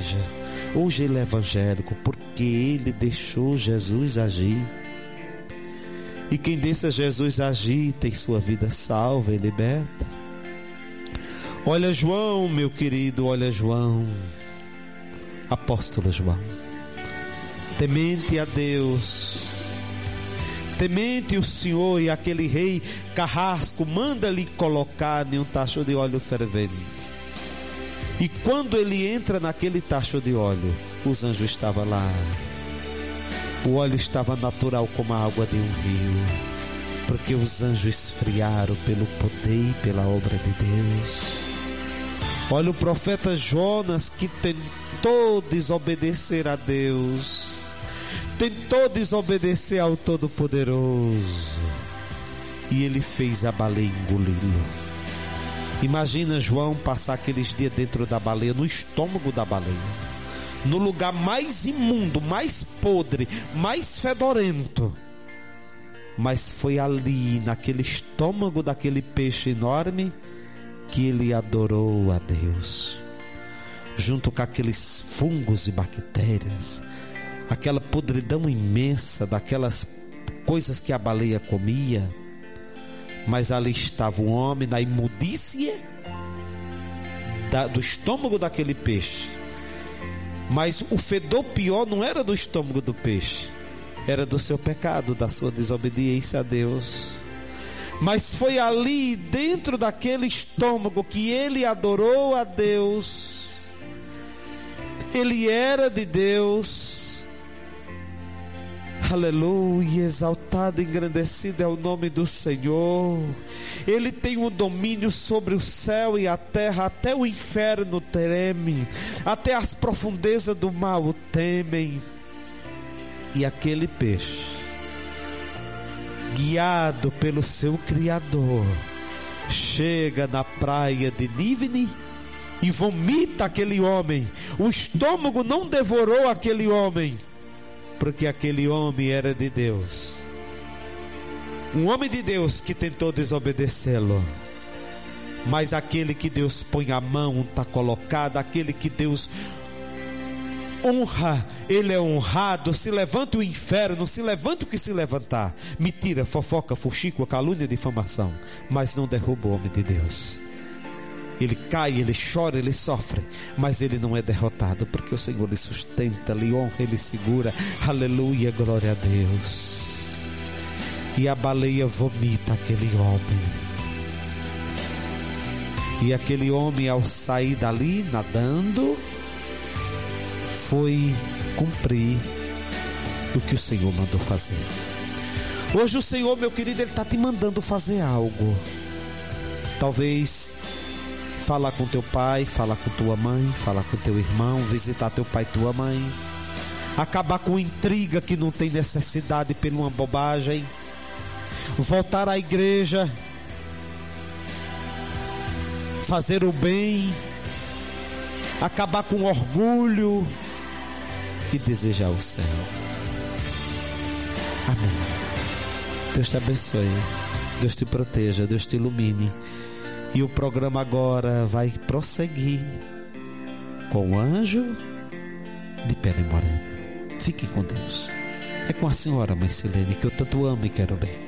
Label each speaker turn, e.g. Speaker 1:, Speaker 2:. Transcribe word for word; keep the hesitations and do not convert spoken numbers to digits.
Speaker 1: igreja. Hoje ele é evangélico porque ele deixou Jesus agir. E quem deixa Jesus agir tem sua vida salva e liberta. Olha João, meu querido, olha João, apóstolo João, temente a Deus, temente o Senhor, e aquele rei carrasco manda-lhe colocar em um tacho de óleo fervente. E quando ele entra naquele tacho de óleo, os anjos estavam lá. O óleo estava natural como a água de um rio, porque os anjos esfriaram pelo poder e pela obra de Deus. Olha o profeta Jonas, que tentou desobedecer a Deus, tentou desobedecer ao Todo-Poderoso, e ele fez a baleia engoli-lo. Imagina João passar aqueles dias dentro da baleia, no estômago da baleia, no lugar mais imundo, mais podre, mais fedorento. Mas foi ali, naquele estômago daquele peixe enorme, que ele adorou a Deus, junto com aqueles fungos e bactérias, aquela podridão imensa daquelas coisas que a baleia comia. Mas ali estava um homem na imundície da, do estômago daquele peixe. Mas o fedor pior não era do estômago do peixe, era do seu pecado, da sua desobediência a Deus. Mas foi ali dentro daquele estômago que ele adorou a Deus. Ele era de Deus. Aleluia, exaltado e engrandecido é o nome do Senhor. Ele tem um domínio sobre o céu e a terra, até o inferno treme, até as profundezas do mar o temem. E aquele peixe, guiado pelo seu Criador, chega na praia de Nínive e vomita aquele homem. O estômago não devorou aquele homem, porque aquele homem era de Deus. Um homem de Deus que tentou desobedecê-lo. Mas aquele que Deus põe a mão está colocado, aquele que Deus honra, ele é honrado. Se levanta o inferno, se levanta o que se levantar, mentira, fofoca, fuxico, calúnia, difamação, mas não derruba o homem de Deus. Ele cai, ele chora, ele sofre, mas ele não é derrotado, porque o Senhor lhe sustenta, lhe honra, ele segura. Aleluia, glória a Deus. E a baleia vomita aquele homem, e aquele homem, ao sair dali nadando, foi cumprir o que o Senhor mandou fazer. Hoje o Senhor, meu querido, Ele está te mandando fazer algo. Talvez falar com teu pai, falar com tua mãe, falar com teu irmão, visitar teu pai e tua mãe, acabar com intriga que não tem necessidade por uma bobagem, voltar à igreja, fazer o bem, acabar com orgulho e desejar o céu. Amém. Deus te abençoe, Deus te proteja, Deus te ilumine. E o programa agora vai prosseguir com o anjo de pele morena. Fique com Deus. É com a senhora, mãe Silene, que eu tanto amo e quero bem.